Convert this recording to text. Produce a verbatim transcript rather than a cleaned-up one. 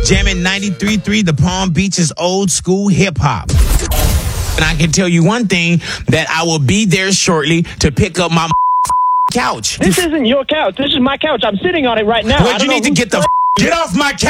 jamming ninety-three point three, the Palm Beach's old school hip hop. And I can tell you one thing, that I will be there shortly to pick up my couch. This isn't your couch. This is my couch. I'm sitting on it right now. Well, you need to get the get off my couch.